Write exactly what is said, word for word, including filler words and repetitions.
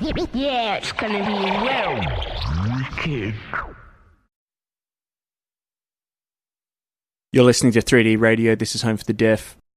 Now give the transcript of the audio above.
Yeah, it's gonna be well wicked. You're listening to three D Radio. This is Home for the Deaf.